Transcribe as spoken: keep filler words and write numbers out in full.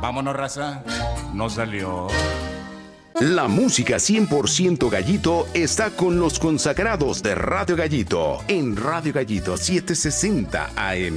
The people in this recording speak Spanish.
Vámonos, raza. No salió. La música cien por ciento Gallito está con los consagrados de Radio Gallito en Radio Gallito setecientos sesenta A M.